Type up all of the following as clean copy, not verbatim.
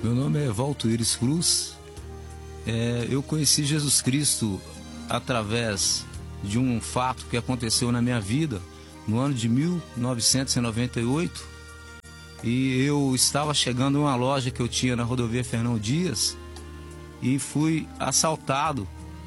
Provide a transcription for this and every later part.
Meu nome é Valtuíris Cruz. Eu conheci Jesus Cristo através de um fato que aconteceu na minha vida no ano de 1998. E eu estava chegando em uma loja que eu tinha na rodovia Fernão Dias e fui assaltado.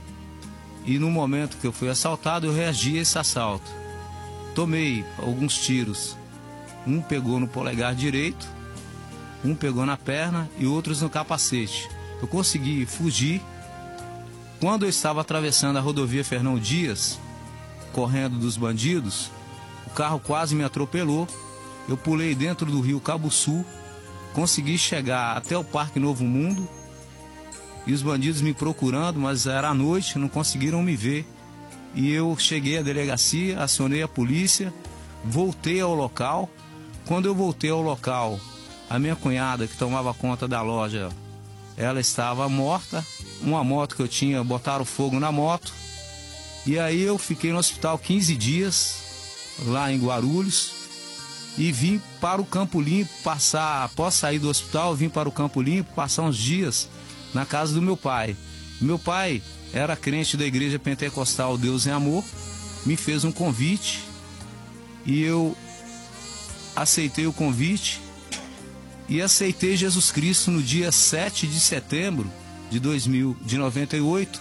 E no momento que eu fui assaltado, eu reagi a esse assalto. Tomei alguns tiros. Um pegou no polegar direito, um pegou na perna e outros no capacete. Eu consegui fugir. Quando eu estava atravessando a rodovia Fernão Dias, correndo dos bandidos, o carro quase me atropelou. Eu pulei dentro do rio Cabuçu, consegui chegar até o Parque Novo Mundo e os bandidos me procurando, mas era à noite, não conseguiram me ver. E eu cheguei à delegacia, acionei a polícia, voltei ao local. Quando eu voltei ao local, a minha cunhada, que tomava conta da loja, ela estava morta. Uma moto que eu tinha, botaram fogo na moto. E aí eu fiquei no hospital 15 dias, lá em Guarulhos, e vim para o Campo Limpo, após sair do hospital, vim para o Campo Limpo, passar uns dias na casa do meu pai. Meu pai era crente da Igreja Pentecostal Deus em Amor, me fez um convite e eu aceitei o convite e aceitei Jesus Cristo no dia 7 de setembro de 98.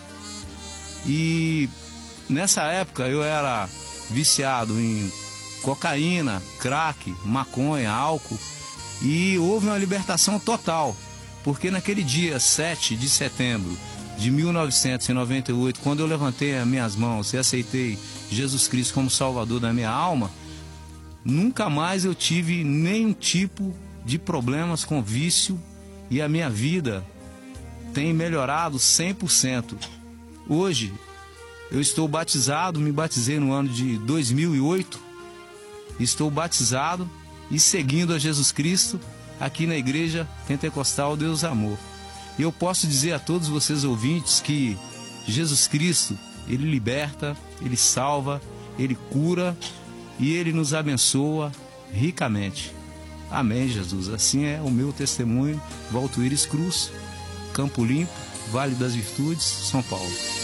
E nessa época eu era viciado em cocaína, crack, maconha, álcool, e houve uma libertação total, porque naquele dia 7 de setembro de 1998, quando eu levantei as minhas mãos e aceitei Jesus Cristo como Salvador da minha alma, nunca mais eu tive nenhum tipo de problemas com vício e a minha vida tem melhorado 100%. Hoje eu estou batizado, me batizei no ano de 2008, estou batizado e seguindo a Jesus Cristo aqui na Igreja Pentecostal Deus Amor. E eu posso dizer a todos vocês ouvintes que Jesus Cristo, Ele liberta, Ele salva, Ele cura e Ele nos abençoa ricamente. Amém, Jesus. Assim é o meu testemunho. Valtuíris Cruz, Campo Limpo, Vale das Virtudes, São Paulo.